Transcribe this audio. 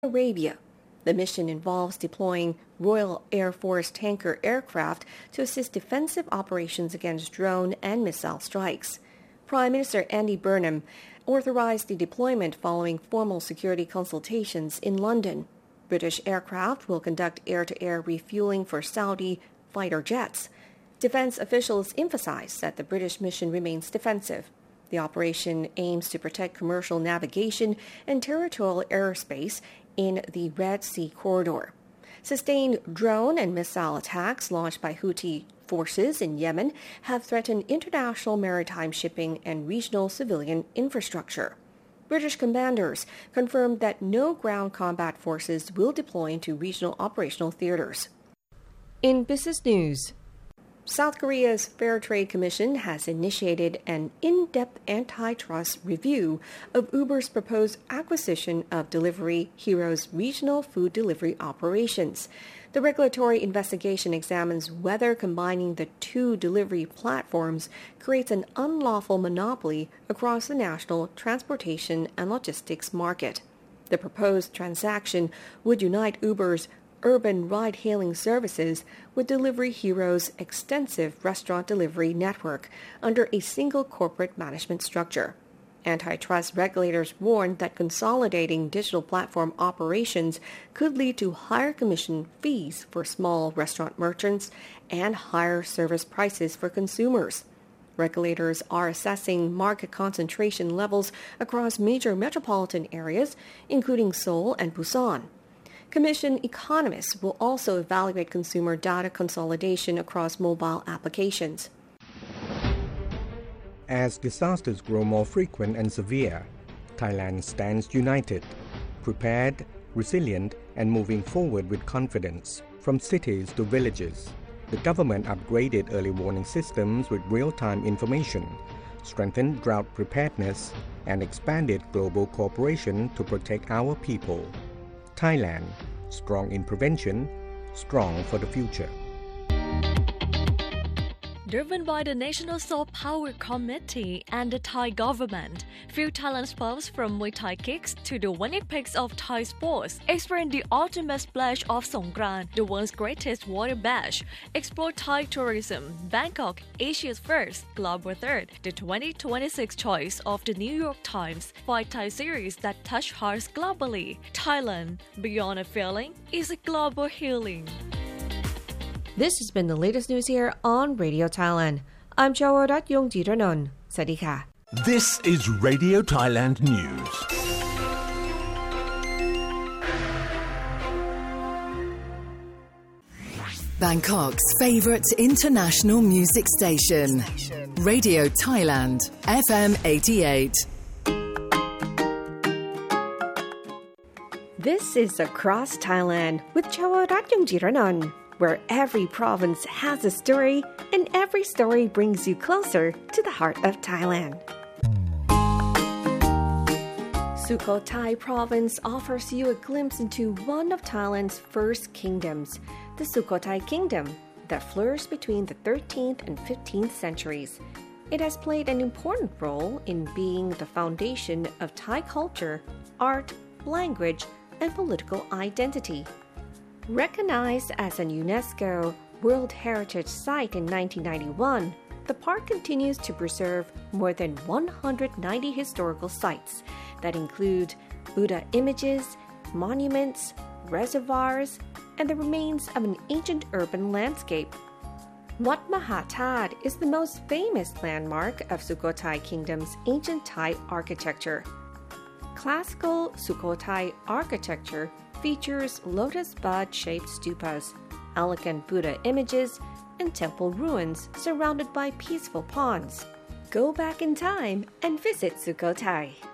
Arabia. The mission involves deploying Royal Air Force tanker aircraft to assist defensive operations against drone and missile strikes. Prime Minister Andy Burnham authorized the deployment following formal security consultations in London. British aircraft will conduct air-to-air refueling for Saudi fighter jets. Defense officials emphasize that the British mission remains defensive. The operation aims to protect commercial navigation and territorial airspace in the Red Sea corridor. Sustained drone and missile attacks launched by Houthi forces in Yemen have threatened international maritime shipping and regional civilian infrastructure. British commanders confirmed that no ground combat forces will deploy into regional operational theaters. In business news, South Korea's Fair Trade Commission has initiated an in-depth antitrust review of Uber's proposed acquisition of Delivery Hero's regional food delivery operations. The regulatory investigation examines whether combining the two delivery platforms creates an unlawful monopoly across the national transportation and logistics market. The proposed transaction would unite Uber's urban ride-hailing services with Delivery Hero's extensive restaurant delivery network under a single corporate management structure. Antitrust regulators warned that consolidating digital platform operations could lead to higher commission fees for small restaurant merchants and higher service prices for consumers. Regulators are assessing market concentration levels across major metropolitan areas, including Seoul and Busan. Commission economists will also evaluate consumer data consolidation across mobile applications. As disasters grow more frequent and severe, Thailand stands united, prepared, resilient, and moving forward with confidence. From cities to villages, the government upgraded early warning systems with real-time information, strengthened drought preparedness, and expanded global cooperation to protect our people. Thailand, strong in prevention, strong for the future. Driven by the National Soft Power Committee and the Thai government, few Thailand sports from Muay Thai kicks to the Winnipeg of Thai sports experience the ultimate splash of Songkran, the world's greatest water bash. Explore Thai tourism, Bangkok, Asia's first, global third, the 2026 choice of the New York Times, 5 Thai series that touch hearts globally. Thailand, beyond a feeling, is a global healing. This has been the latest news here on Radio Thailand. I'm Chawarat Yongjiranon. Sadika. This is Radio Thailand News. Bangkok's favourite international music station. Radio Thailand, FM 88. This is Across Thailand with Chawarat Yongjiranon, where every province has a story and every story brings you closer to the heart of Thailand. Sukhothai province offers you a glimpse into one of Thailand's first kingdoms, the Sukhothai Kingdom, that flourished between the 13th and 15th centuries. It has played an important role in being the foundation of Thai culture, art, language, and political identity. Recognized as a UNESCO World Heritage Site in 1991, the park continues to preserve more than 190 historical sites that include Buddha images, monuments, reservoirs, and the remains of an ancient urban landscape. Wat Mahathat is the most famous landmark of Sukhothai Kingdom's ancient Thai architecture. Classical Sukhothai architecture features lotus bud-shaped stupas, elegant Buddha images, and temple ruins surrounded by peaceful ponds. Go back in time and visit Sukhothai.